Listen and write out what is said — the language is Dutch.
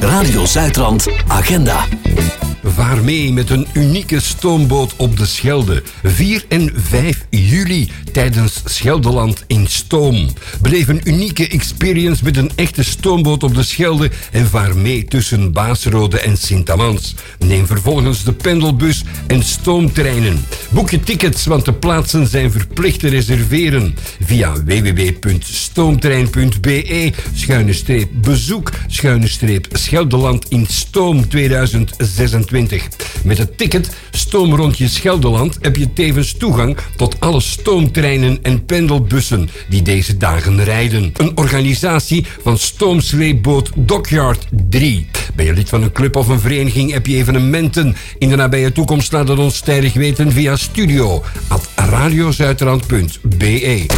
Radio Zuidrand Agenda. Vaar mee met een unieke stoomboot op de Schelde. 4 en 5 juli tijdens Scheldeland in Stoom. Beleef een unieke experience met een echte stoomboot op de Schelde en vaar mee tussen Baasrode en Sint-Amans. Neem vervolgens de pendelbus en stoomtreinen. Boek je tickets, want de plaatsen zijn verplicht te reserveren via www.stoomtrein.be/bezoek/Scheldeland in Stoom 2026. Met het ticket Stoomrondje Scheldeland heb je tevens toegang tot alle stoomtreinen en pendelbussen die deze dagen rijden. Een organisatie van Stoomsleepboot Dockyard 3. Ben je lid van een club of een vereniging, heb je evenementen in de nabije toekomst, laat het ons tijdig weten via studio@radiozuidrand.be.